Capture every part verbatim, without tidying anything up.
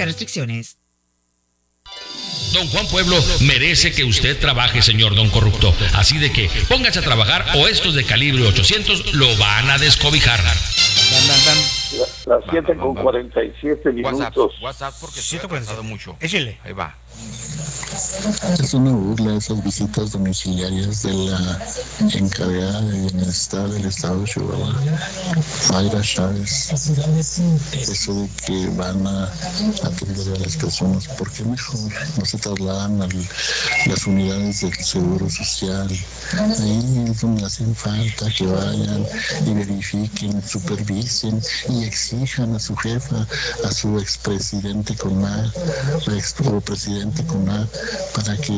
Aplica restricciones. Don Juan Pueblo merece que usted trabaje, señor don corrupto. Así de que póngase a trabajar o estos de calibre ochocientos lo van a descobijar. Dan, dan, dan. La, las siete con cuarenta y siete minutos. WhatsApp, WhatsApp porque se ha pasado mucho. Échale. Ahí va. Es una burla esas visitas domiciliarias de la encargada de bienestar del estado de Chihuahua, Mayra Chávez. Eso de que van a atender a las personas, ¿por qué mejor no se trasladan a las unidades del Seguro Social? Ahí es donde hacen falta que vayan y verifiquen, supervisen y exijan a su jefa, a su expresidente CONAG, ex o presidente CONAG, para que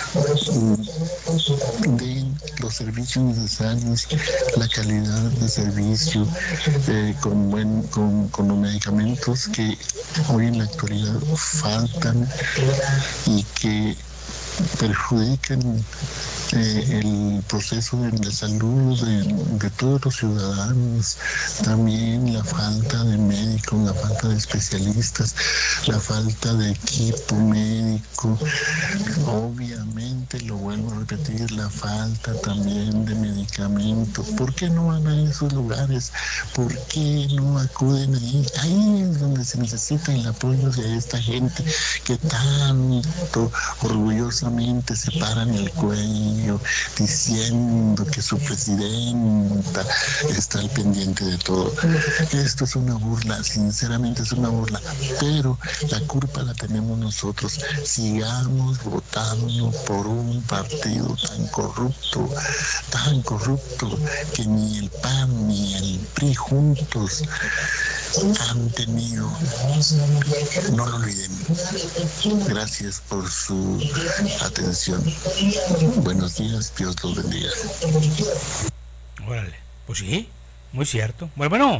um, den los servicios necesarios, la calidad de servicio, eh, con, buen, con, con los medicamentos que hoy en la actualidad faltan y que perjudican eh, el proceso de la salud de, de todos los ciudadanos. También la falta de médicos, la falta de especialistas, la falta de equipo médico, obviamente, lo vuelvo a repetir, la falta también de medicamentos. ¿Por qué no van a esos lugares? ¿Por qué no acuden ahí? Ahí es donde se necesita el apoyo de esta gente que tanto orgullosamente se paran el cuello diciendo que su presidenta está al pendiente de todo. Esto es una burla, sinceramente es una burla, pero la culpa la tenemos nosotros. Sigamos votando por un partido tan corrupto, tan corrupto, que ni el P A N ni el P R I juntos han tenido. No lo olviden. Gracias por su atención. Buenos días, Dios los bendiga. Órale, pues sí, muy cierto. Bueno, bueno.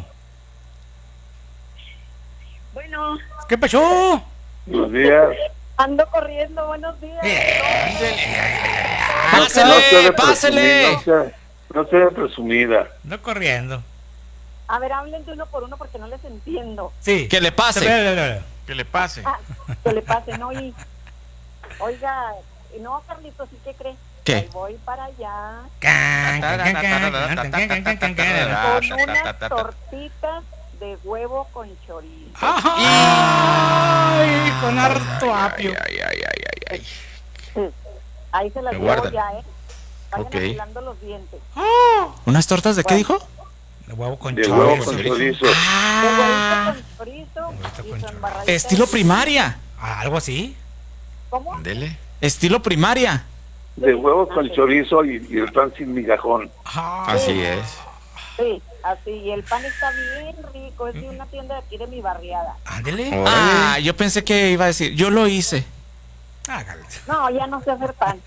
Bueno. ¿Qué pasó? Buenos días. Ando corriendo, buenos días. Pásele, pásele. No sea, no sea presumida. Ando corriendo. A ver, hablen de uno por uno porque no les entiendo. Sí. Que le pase. Espera, Que le pase. Ah, que le pase, ¿no? Y, oiga, no, Carlitos, ¿sí qué cree? ¿Qué? Ahí voy para allá Can, can, can, can, can, can, can, can, can. con unas tortitas de huevo con chorizo. Ay, con harto apio. Ay, ay, ay, ay, ay. Sí. Ahí se las Me llevo guardan. ya, ¿eh? Vayan Ok. afilando los dientes. ¿Unas tortas de qué Bueno. dijo? De huevo con De huevo chorizo. con chorizo. De Ah, huevito con chorizo Huevito y con su chorizo. embarradita Estilo de- primaria. algo así. ¿Cómo? Dele. Estilo primaria. De huevo con chorizo y, y el pan sin migajón. Así es. Sí, así. Y el pan está bien rico. Es de una tienda de aquí de mi barriada. Ándele. Ah, yo pensé que iba a decir, yo lo hice. Hágale. No, ya no sé hacer pan.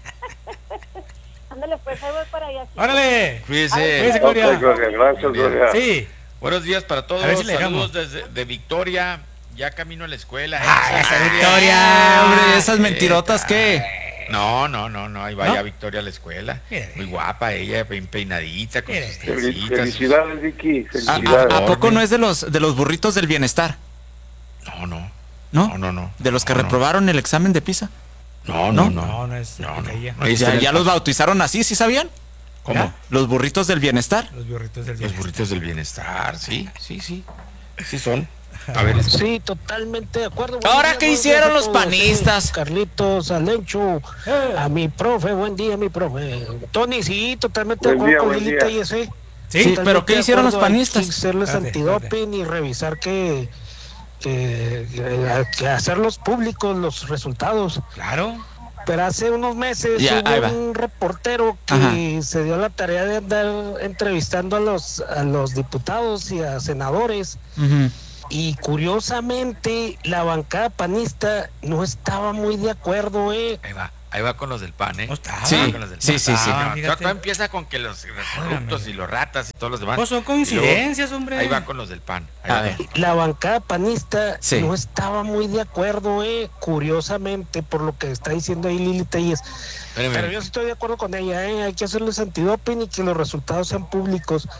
Ándale, pues ahí voy para allá. chicos. Órale. Cuídese. Cuídese, Ok, Gloria. Gloria, gracias, Gloria. Sí. Buenos días para todos. A ver si le Saludos desde de Victoria. Ya camino a la escuela. Ah, esa Victoria. Hombre, esas mentirotas, ¿qué? No, no, no, no, ahí va ¿No? ya Victoria a la escuela. Mire. Muy guapa ella, bien peinadita, con Mire. sus Fel- trencitas. Felicidades, Vicky. ¿A, Felicidades. a- a poco no es de los de los burritos del bienestar? No, no, ¿No? no, no, no. ¿De los que No, no. reprobaron el examen de PISA? No, no, no. No, no es No, no. ella. Ahí está Ya, en el ya los paso. bautizaron así, ¿sí sabían? ¿Cómo? ¿Ya? Los burritos del bienestar. Los burritos del Los bienestar. burritos del bienestar, sí, sí, sí. Sí son. A ver, Sí, totalmente de acuerdo. ¿Ahora Buenos días, qué buenos hicieron días a los todos. panistas? Sí, Carlitos, Alencho, a mi profe, buen día, mi profe. Tony, sí, totalmente de Buen día, acuerdo con buen Lilita día. y ese. Sí, Totalmente pero ¿qué de hicieron los acuerdo, hay panistas? que hacerles Espérate, antidoping y revisar que, que, que- que hacerlos públicos los resultados. Claro. Pero hace unos meses Ya, ahí va. hubo un reportero que Ajá. se dio la tarea de andar entrevistando a los, a los diputados y a senadores. Ujú. Y curiosamente, la bancada panista no estaba muy de acuerdo, ¿eh? ahí va, ahí va con los del pan, ¿eh? No estaba. Sí, Ahí va con los del sí, pan. sí, sí. Ah, No, fíjate. acá empieza con que los, los corruptos y los ratas y todos los demás. Pues son Y luego, coincidencias, hombre. ahí va con los del pan. Ahí A va ver. con los- La bancada panista Sí. no estaba muy de acuerdo, ¿eh? Curiosamente, por lo que está diciendo ahí Lili Telles. Espérame. Pero yo sí estoy de acuerdo con ella, ¿eh? Hay que hacerles antidoping y que los resultados sean públicos.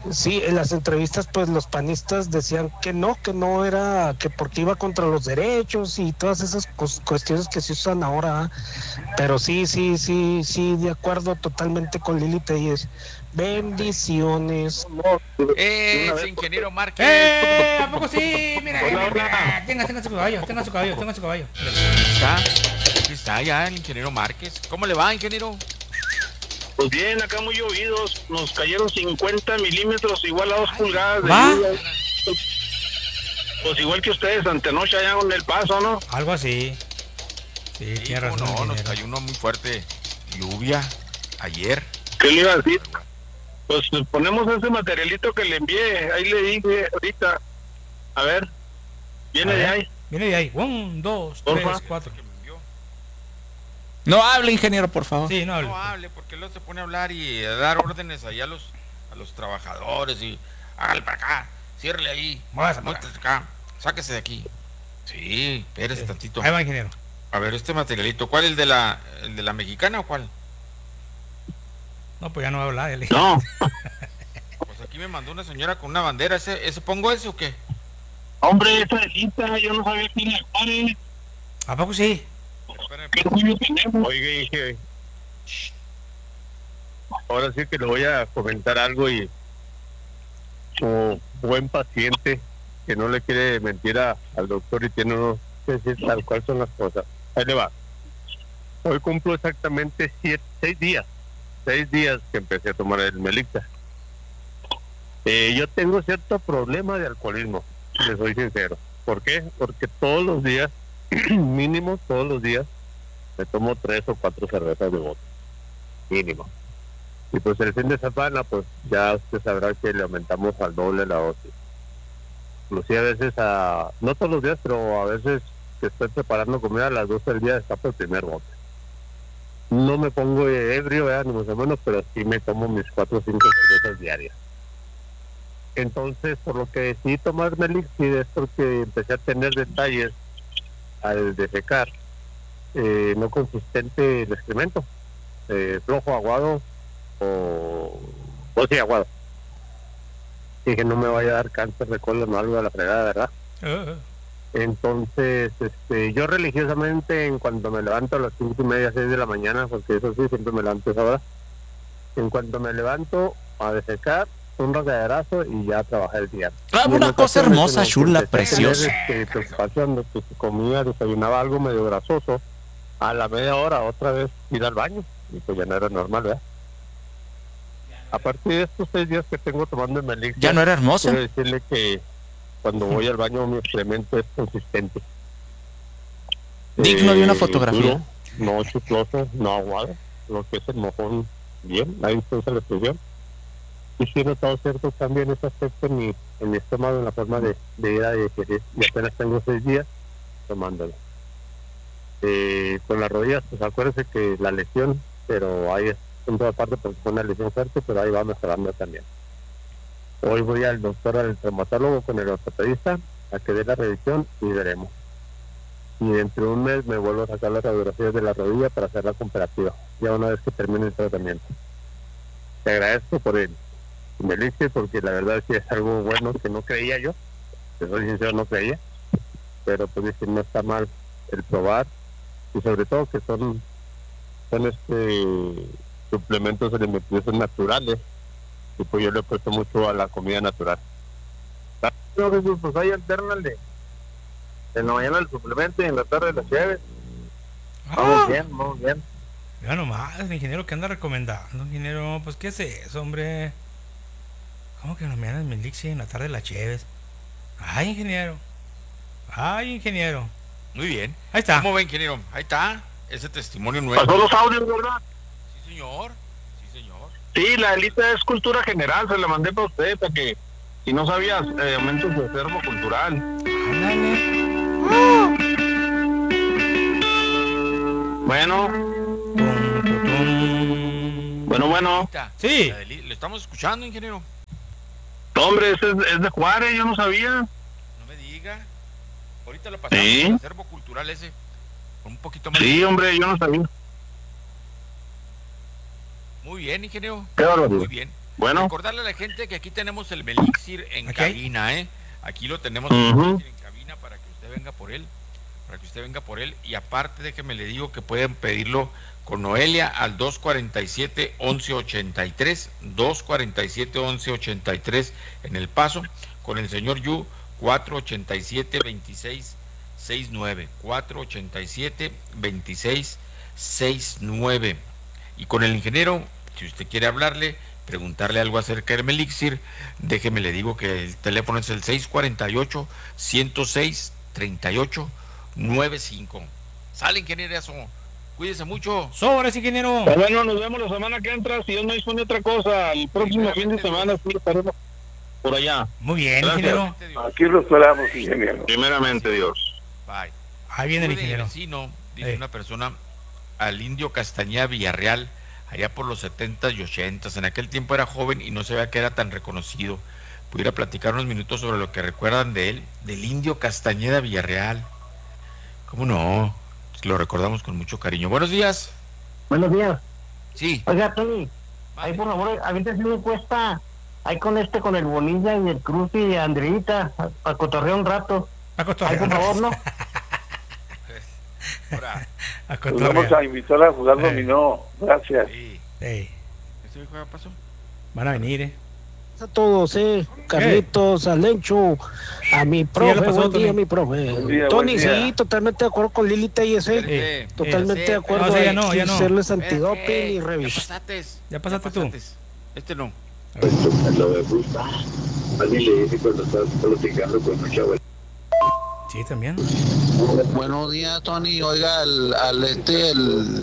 Sí, en las entrevistas pues los panistas decían que no, que no era, que porque iba contra los derechos y todas esas cos- cuestiones que se usan ahora, pero sí, sí, sí, sí, de acuerdo totalmente con Lili Telles. Bendiciones. ¡Eh, ese ingeniero Márquez! ¡Eh! ¿A poco sí? Mira, mira, mira. Tenga, tenga su caballo, tenga su caballo, tenga su caballo. Aquí está, aquí está ya el ingeniero Márquez. ¿Cómo le va, ingeniero? Pues bien, acá muy llovidos, nos cayeron cincuenta milímetros, igual a dos pulgadas de ¿Va? lluvia. Pues igual que ustedes, antenoche allá en El Paso, ¿no? Algo así. Sí, Sí, tiene cómo razón. no, nos ingeniero. cayó una muy fuerte lluvia ayer. ¿Qué le iba a decir? Pues ponemos ese materialito que le envié, ahí le dije ahorita. A ver, viene A de ver, ahí. Viene de ahí. Un, dos, Porfa. tres, cuatro. Que me envió. No hable, ingeniero, por favor. Sí, no hable. No hable, porque luego se pone a hablar y a dar órdenes ahí a los, a los trabajadores y hágale para acá, ciérrele ahí, Muévase para muéstrese acá, sáquese de aquí. Sí, espérese Sí. tantito. Ahí va, ingeniero. A ver, este materialito, ¿cuál es el de la, el de la mexicana o cuál? No, pues ya no va a hablar. ya le- No, Pues aquí me mandó una señora con una bandera, ¿ese, ese pongo ese o qué? hombre, esa es lista, yo no sabía quién la pare. ¿A poco sí? Espérame, ¿Qué orgullo tenemos? Oiga, dije, ahora sí que le voy a comentar algo y como buen paciente que no le quiere mentir a- al doctor y tiene uno que decir tal cual son las cosas. Ahí le va. Hoy cumplo exactamente siete, seis días, seis días que empecé a tomar el Melixa. Eh, yo tengo cierto problema de alcoholismo, les soy sincero. ¿Por qué? Porque todos los días, mínimo todos los días, me tomo tres o cuatro cervezas de vodka, mínimo. Y pues el fin de semana, pues ya usted sabrá que le aumentamos al doble la dosis. Inclusive a veces, a, no todos los días, pero a veces que estoy preparando comida a las doce del día, está por el primer bote. No me pongo ebrio, ¿verdad? Ni mucho menos, pero sí me tomo mis cuatro o cinco cervezas diarias. Entonces, por lo que decidí tomarme el elixir es porque empecé a tener detalles al defecar, eh, no consistente el excremento, eh, flojo, aguado o, o sí, aguado. Y que no me vaya a dar cáncer de colon o algo a la fregada, ¿verdad? Uh, Entonces, este, yo religiosamente, en cuanto me levanto a las cinco y media, seis de la mañana, porque eso sí, siempre me levanto a esa hora, en cuanto me levanto a defecar, un regaderazo y ya a trabajar el día. Ah, Y en una cosa ocasiones hermosa, en las que chula, empecé a tener, preciosa. este, preocupación de que si comía, desayunaba algo medio grasoso, a la media hora otra vez ir al baño, y pues ya no era normal, ¿verdad? A partir de estos seis días que tengo tomando el Melix, ¿Ya no era hermosa? quiero decirle que cuando voy al baño mi excremento es consistente. Digno de una Eh, fotografía. duro, no chicloso, no aguado, lo que es el mojón bien, ahí está la expresión. Y sí he notado cierto cambio en ese aspecto en mi, en mi estómago, en la forma de, de ir a digerir, y apenas tengo seis días tomándolo. Eh, con las rodillas, pues acuérdense que la lesión, pero ahí es en toda parte porque fue una lesión fuerte, pero ahí va mejorando también. Hoy voy al doctor, al traumatólogo con el ortopedista a que dé la revisión y veremos. Y dentro de un mes me vuelvo a sacar las radiografías de la rodilla para hacer la comparativa, ya una vez que termine el tratamiento. Te agradezco por el Melixir, porque la verdad es que es algo bueno que no creía yo, te soy sincero, no creía, pero pues dije, no está mal el probar, y sobre todo que son, son este suplementos alimenticios naturales, y pues yo le he puesto mucho a la comida natural. No, Jesús, pues ahí alternale. En la mañana el suplemento y en la tarde las llaves. Vamos Ah, bien, vamos bien. ya nomás, el ingeniero que anda recomendando, ingeniero, pues qué es eso, hombre. ¿Cómo que en la mañana el Melixi y en la tarde la Cheves? Ay, ingeniero. Ay, ingeniero. muy bien. Ahí está. ¿Cómo ve, ingeniero? Ahí está, ese testimonio nuevo. Pasó los audios, ¿verdad? Sí, señor. Sí, señor. Sí, la lista es cultura general, se la mandé para usted, para que si no sabías, eh, aumentos de acervo cultural. Ándale. Bueno, Tum, tum, tum. bueno, bueno. Ahí está. Sí. La de Li- Le estamos escuchando, ingeniero. No, hombre, ese es, es de Juárez, yo no sabía. No me diga. Ahorita lo pasamos Sí. el acervo cultural ese. Con un poquito más. Sí, hombre, yo no sabía. Muy bien, ingeniero. Qué barbaridad. Muy bien. Bueno. Recordarle a la gente que aquí tenemos el Melixir en Okay. cabina, ¿eh? Aquí lo tenemos Uh-huh. el Melixir en cabina para que usted venga por él, para que usted venga por él. Y aparte, déjeme le digo que pueden pedirlo con Noelia al dos cuarenta y siete, once ochenta y tres, dos cuarenta y siete, once ochenta y tres en El Paso, con el señor Yu, cuatro ochenta y siete, veintiséis sesenta y nueve, cuatro ochenta y siete, veintiséis sesenta y nueve. Y con el ingeniero, si usted quiere hablarle, preguntarle algo acerca del Melixir, déjeme le digo que el teléfono es el seis cuarenta y ocho, ciento seis, treinta y ocho noventa y cinco. Sale, ingeniero, eso. Cuídese mucho. Sobres, ingeniero. Bueno, nos vemos la semana que entra. Si Dios no dispone otra cosa, el próximo fin de semana sí estaremos por allá. Muy bien, Gracias. ingeniero. Aquí lo esperamos, ingeniero. Primeramente, Dios. Bye. Ahí viene el Estuve de ingeniero. vecino, dice Ey. una persona, al indio Castañeda Villarreal, allá por los setentas y ochentas. En aquel tiempo era joven y no se veía que era tan reconocido. Pudiera platicar unos minutos sobre lo que recuerdan de él, del indio Castañeda Villarreal. ¿Cómo no? Lo recordamos con mucho cariño. Buenos días. Buenos días. Sí. Oiga, Tony, ahí por favor, avíntese una encuesta ahí con este, con el Bonilla y el Cruz y Andreita, para cotorrear un rato. A cotorrear Ahí, por un rato. favor, ¿no? Ahora, A Nos cotorrear. vamos a invitar a jugar Eh. dominó. Jugar sí. Ey, ¿Eso qué pasó? van a venir, eh. A todos, eh, Carlitos, a Lencho, a mi profe, ya lo pasó, buen día, Tony. mi profe. Buen día, Tony, buen día. sí, totalmente de acuerdo con Lilita y ese, Espérate, Eh, totalmente espérate, de acuerdo. No, sí, ya hay no, que ya no. hacerles espérate, antidoping y Ya revisar. pasaste. Ya pasaste tú. Este no. Alguien le dice cuando estás platicando con un chavo. Sí, también. Buenos días, Tony. Oiga, al, al este, el...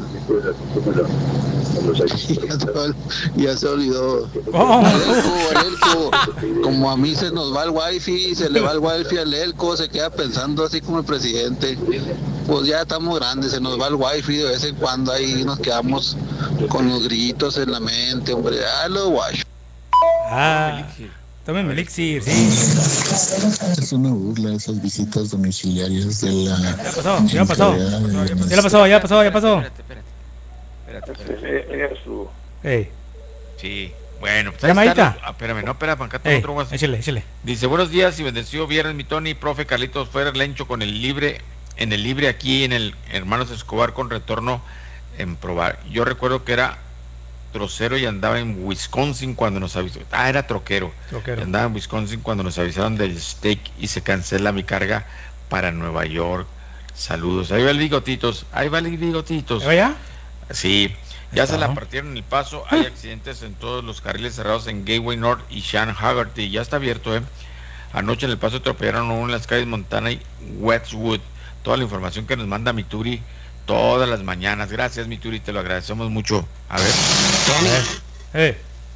ya, se, ya se olvidó. ¿Cómo? Al Elco, al Elco. Como a mí se nos va el wifi, se le va el wifi al Elco, se queda pensando así como el presidente. Pues ya estamos grandes, se nos va el wifi de vez en cuando, ahí nos quedamos con los grillitos en la mente, hombre. Ah, lo guacho. Ah, tomen Melixir, sí. Es una burla esas visitas domiciliarias de la... Ya pasó, ya pasó. encargada de- Ya lo pasó, ya pasó, ya pasó. Espérate, espérate. Espérate, espérate. Ella es su... Ey, Sí. Bueno, pues ahí Llamadita. está. Ah, espérame, no, espérame, acá tengo ey, otro WhatsApp. échale, échale. Dice, buenos días y bendecido viernes, mi Tony, profe Carlitos Fuera Lencho con el libre, en el libre aquí en el Hermanos Escobar con retorno en probar. Yo recuerdo que era trocero y andaba en Wisconsin cuando nos avisó. Ah, era troquero. Troquero. Y andaba en Wisconsin cuando nos avisaron del steak y se cancela mi carga para Nueva York. Saludos. Ahí va el bigotitos. Ahí va el bigotitos. ¿Ya va ya? Sí. Ya Está. se la partieron en el paso. Hay accidentes en todos los carriles cerrados en Gateway North y Shan Haggerty. Ya está abierto, ¿eh? Anoche en el paso atropellaron a uno en las calles Montana y Westwood. Toda la información que nos manda Mituri todas las mañanas. Gracias, Mituri, te lo agradecemos mucho. A ver. Eh.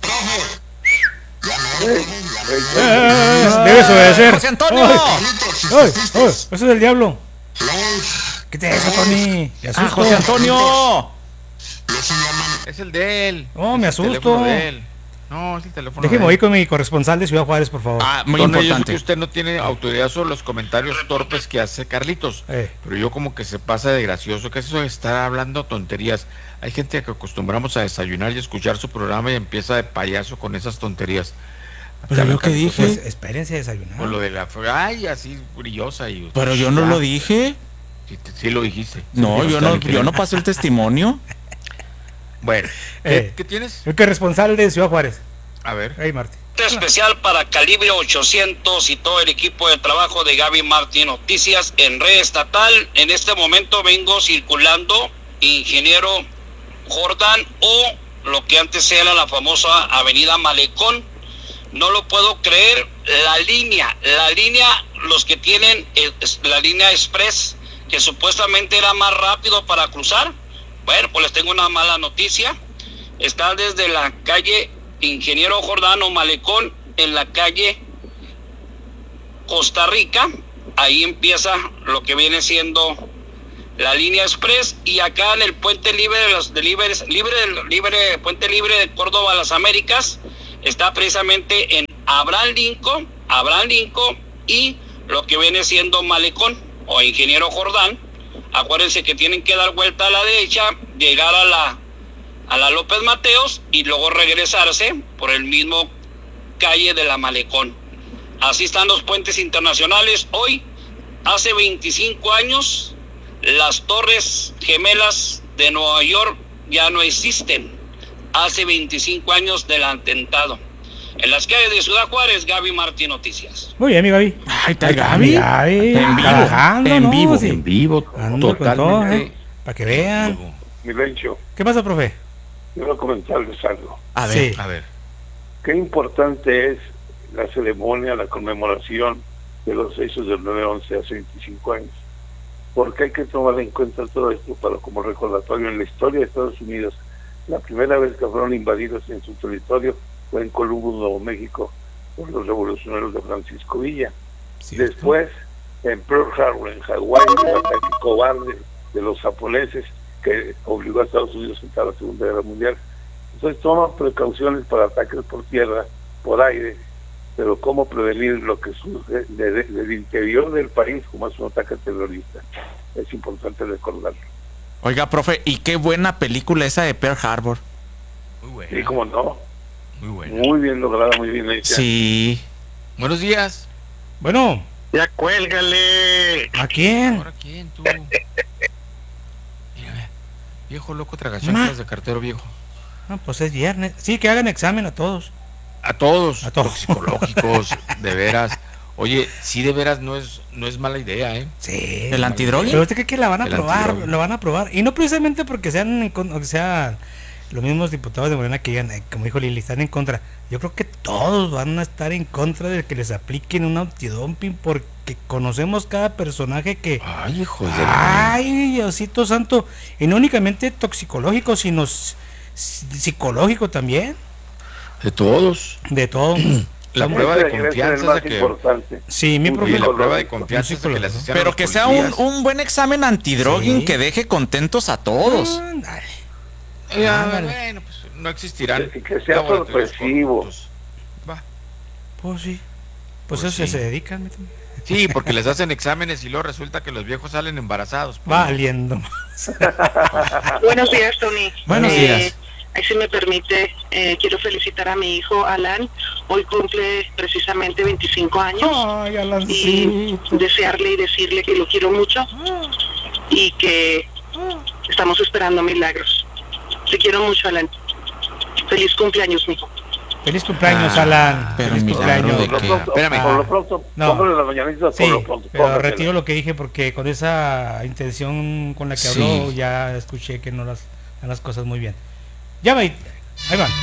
Debe obedecer. José Antonio. ¡Ay! ¡Ay! ¡Ay! Eso es del diablo. ¿Qué te eso, Tony? Me Ah, asusto. José Antonio. Es el de él. Oh, me Es el asusto. teléfono de él. No, es el teléfono Déjeme de él. ir con mi corresponsal de Ciudad Juárez, por favor. Ah, muy Don, yo sé importante. que usted no tiene autoridad sobre los comentarios torpes que hace Carlitos, Eh. pero yo como que se pasa de gracioso, que eso de estar hablando tonterías. Hay gente que acostumbramos a desayunar y escuchar su programa y empieza de payaso con esas tonterías. Pero yo qué dije. Pues espérense a desayunar. Con lo de la... Ay, así brillosa y... Pero yo no Ya. lo dije. Sí, te- sí lo dijiste. No, Sí, yo está no, bien, yo no pasé el testimonio. Bueno, ¿qué, Eh. qué tienes? El corresponsal de Ciudad Juárez. A ver. Hey, Martín. Especial para Calibre ochocientos y todo el equipo de trabajo de Gaby Martín Noticias en red estatal. En este momento vengo circulando Ingeniero Jordán o lo que antes era la famosa Avenida Malecón. No lo puedo creer, la línea, la línea, los que tienen eh, la línea express, que supuestamente era más rápido para cruzar. Bueno, pues les tengo una mala noticia. Está desde la calle Ingeniero Jordán o Malecón en la calle Costa Rica. Ahí empieza lo que viene siendo la línea express, y acá en el puente libre de los de libres, libre, libre, puente libre de Córdoba a las Américas, está precisamente en Abraham Lincoln, Abraham Lincoln y lo que viene siendo Malecón o Ingeniero Jordán. Acuérdense que tienen que dar vuelta a la derecha, llegar a la a la López Mateos y luego regresarse por el mismo calle de la Malecón. Así están los puentes internacionales hoy. Hace veinticinco años, las Torres Gemelas de Nueva York ya no existen. Hace veinticinco años del atentado. En las calles de Ciudad Juárez, Gaby Martín Noticias. Muy bien, mi Gaby. Ay, está Gaby. Gaby. En vivo. Trabajando, En ¿no? vivo. Sí. En vivo, Ando con todo, totalmente. ¿eh? Para que vean. Milencio, ¿Qué pasa, profe? quiero comentarles algo. A ver. Sí. A ver. Qué importante es la ceremonia, la conmemoración de los hechos del nueve once hace veinticinco años. Porque hay que tomar en cuenta todo esto para como recordatorio en la historia de Estados Unidos. La primera vez que fueron invadidos en su territorio fue en Columbus, Nuevo México, por los revolucionarios de Francisco Villa. ¿Cierto? Después, en Pearl Harbor, en Hawái, el ataque cobarde de los japoneses que obligó a Estados Unidos a entrar a la Segunda Guerra Mundial. Entonces toman precauciones para ataques por tierra, por aire, pero cómo prevenir lo que surge de, de, del interior del país como es un ataque terrorista. Es importante recordarlo. Oiga, profe, y qué buena película esa de Pearl Harbor. Muy buena. Sí, cómo no. Muy buena. Muy bien lograda, muy bien hecha. Sí. Buenos días. Bueno, Ya cuélgale. ¿a quién? ¿Ahora quién, tú? Mira, viejo loco tragachanclas Ma. de cartero viejo. Ah, pues es viernes. Sí, que hagan examen a todos. A todos, A todos. toxicológicos, de veras. Oye, sí, de veras no es no es mala idea, ¿eh? Sí. ¿El antidroga? Pero usted cree que la van a El probar, antidroga. lo van a probar. Y no precisamente porque sean, en con- o que sean los mismos diputados de Morena que digan, eh, como dijo Lili, están en contra. Yo creo que todos van a estar en contra de que les apliquen un antidumping porque conocemos cada personaje que... Ay, hijo de la... Ay, Diosito santo. Y no únicamente toxicológico, sino s- psicológico también. De todos. De todo. La Somos- prueba de Ese es el confianza más es de que... importante. Sí, mi Un profe. Y la psicólogo. prueba de confianza es de que le psicólogo. asistan a Pero los que sea un, policías. un buen examen antidroguing Sí. que deje contentos a todos. Ándale. Eh, ah, Ándale. bueno, pues no existirán Y que sea laboratorios sorpresivo. corruptos. Va. Pues sí. Pues, Pues eso sí. se dedican. mi también. Sí, porque les hacen exámenes y luego resulta que los viejos salen embarazados. pues. Valiendo. Buenos días, Tony. Buenos Eh, días. ahí si me permite, eh, quiero felicitar a mi hijo Alan. Hoy cumple precisamente veinticinco años. Ay, Y Alancito. desearle y decirle que lo quiero mucho y que estamos esperando milagros. Te quiero mucho, Alan. Feliz cumpleaños, mijo. Feliz cumpleaños, Ah, Alan. pero Feliz milagro cumpleaños. de Por lo que- pronto, Espérame. por lo pronto, No. póngale las mañanitas Sí, por lo pronto. pero póngasela. retiro lo que dije porque con esa intención con la que Sí. habló ya escuché que no las, están las cosas muy bien. Ya va, ahí ahí van.